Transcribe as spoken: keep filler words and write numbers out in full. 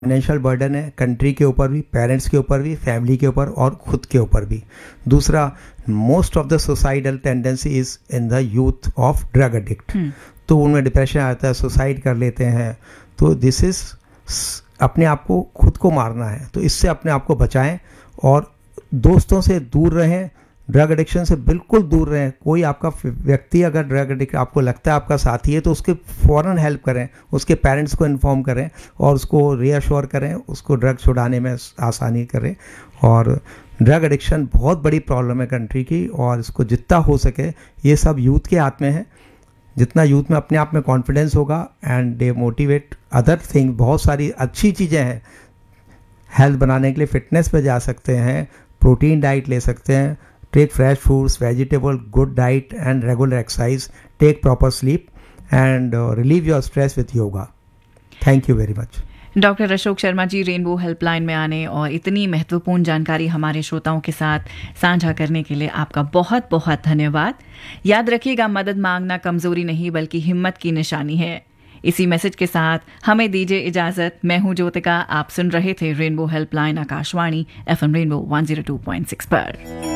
Financial burden है country के ऊपर भी, पेरेंट्स के ऊपर भी, फैमिली के ऊपर और खुद के ऊपर भी। दूसरा, most of the societal tendency is in the youth of drug addict, तो उनमें डिप्रेशन आता है, सुसाइड कर लेते हैं। तो दिस इज अपने आप को खुद को मारना है, तो इससे अपने आप को बचाएं और दोस्तों से दूर रहें, ड्रग एडिक्शन से बिल्कुल दूर रहें। कोई आपका व्यक्ति अगर ड्रग एडिक्ट आपको लगता है आपका साथी है तो उसके फ़ौरन हेल्प करें, उसके पेरेंट्स को इन्फॉर्म करें और उसको रीअश्योर करें, उसको ड्रग छुड़ाने में आसानी करें। और ड्रग एडिक्शन बहुत बड़ी प्रॉब्लम है कंट्री की, और इसको जितना हो सके ये सब यूथ के हाथ में है। जितना यूथ में अपने आप में कॉन्फिडेंस होगा and they motivate other thing, बहुत सारी अच्छी चीज़ें हैं हेल्थ बनाने के लिए। फिटनेस पे जा सकते हैं, प्रोटीन डाइट ले सकते हैं, take fresh foods, vegetable, good diet and regular exercise, take proper sleep and uh, relieve your stress with yoga. Thank you very much. Doctor Ashok Sharma ji, rainbow helpline में आने और इतनी महत्वपूर्ण जानकारी हमारे श्रोताओं के साथ साझा करने के लिए आपका बहुत बहुत धन्यवाद। याद रखिएगा, मदद मांगना कमजोरी नहीं बल्कि हिम्मत की निशानी है। इसी मैसेज के साथ हमें दीजिए इजाजत। मैं हूं ज्योतिका, आप सुन रहे थे rainbow helpline Akashvani FM rainbow one zero two point six पर।